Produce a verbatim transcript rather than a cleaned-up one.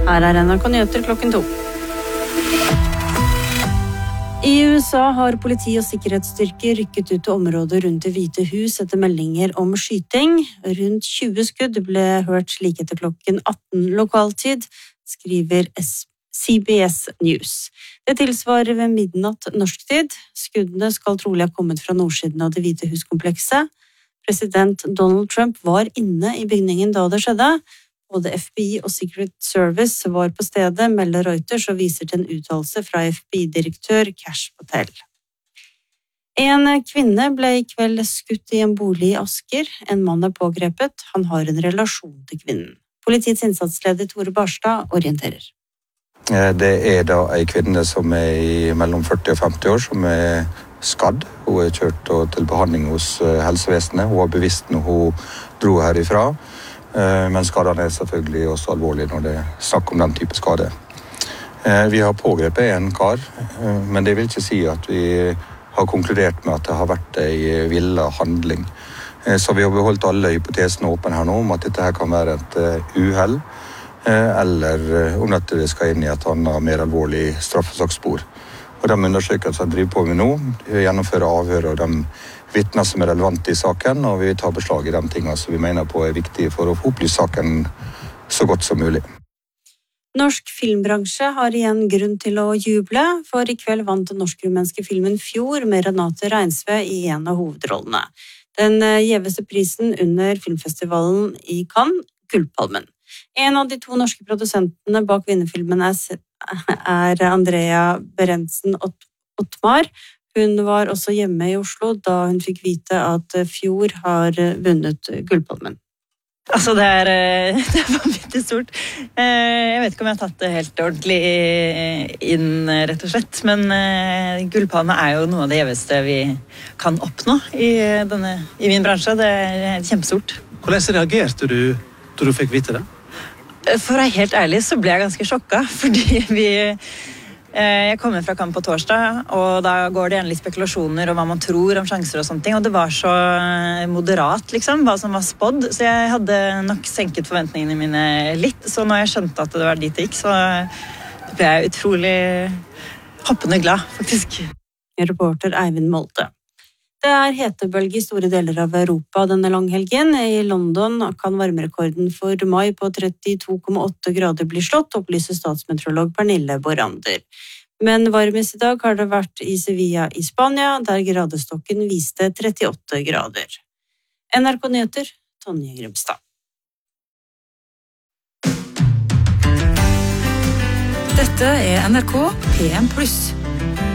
Her er N R K Nyheter klokken to. I U S A har politi og sikkerhetsstyrker rykket ut til området rundt Det hvite hus etter meldinger om skyting. Rundt tjue skudd ble hørt like etter klokken atten lokaltid, skriver C B S News. Det tilsvarer ved midnatt norsk tid. Skuddene skal trolig ha kommet fra nordsiden av Det hvite hus-komplekset. President Donald Trump var inne i bygningen da det skjedde. Både F B I og Secret Service var på stedet, melder Reuters og viser til en uttalelse fra F B I-direktør Kash Patel. En kvinne ble i kveld skutt i en bolig i Asker. En mann er pågrepet. Han har en relasjon til kvinnen. Politiets innsatsleder Tore Barstad orienterer. Det er da en kvinne som er i mellom førti og femti år, som er skadd. Hun er kjørt til behandling hos helsevesenet. Hun var bevisst når hun dro herifra. Men skadene er selvfølgelig også alvorlige når det er snakk om den type skade. Vi har pågrepet en kar, men det vil ikke si at vi har konkludert med at det har vært en villet handling. Så vi har beholdt alle hypotesene åpne her nå om at dette her kan være et uhell, eller om dette skal inn i et annet mer alvorlig straffesaksspor. Og de undersøkelsene som driver på med nå, gjennomfører avhør av de vittner som er relevante i saken, og vi tar beslag i de tingene som vi mener på er viktige for å få opplyst saken så godt som mulig. Norsk filmbransje har igjen grunn til å juble, for i kveld vant den norsk-rumenske filmen Fjord med Renate Reinsve i en av hovedrollene. Den gjeveste prisen under filmfestivalen i Cannes, Gullpalmen. En av de to norske produsentene bak vinnerfilmen er, er Andrea Berentsen Ottmar. Hun var også hjemme i Oslo da hun fikk vite at Fjord har vunnet Gullpalmen. Altså, det er, det er vanvittig stort. Jeg vet ikke om jeg har tatt det helt ordentlig inn, rett og slett. Men Gullpalmen er jo noe av det gjeveste vi kan oppnå i, denne, i min bransje. Det er kjempestort. Hvordan reagerte du da du fikk vite det? For å være helt ærlig så ble jeg ganske sjokket, fordi vi... Jeg kommer fra Cannes på torsdag, og da går det igjen litt spekulasjoner om hva man tror om sjanser og sånne ting, og det var så moderat, liksom, hva som var spådd, så jeg hadde nok senket forventningene mine litt, så når jeg skjønte at det var dit det gikk, så ble jeg utrolig hoppende glad, faktisk. Reporter Eivind Molde. Det er hetebølge i store deler av Europa denne langhelgen. I London kan varmerekorden for mai på trettito komma åtte grader bli slått, opplyser statsmeteorolog Pernille Borander. Men varmest i dag har det vært i Sevilla i Spania, der gradestokken viste trettiåtte grader. N R K Nyheter, Tonje Grimstad. Dette er N R K P M pluss.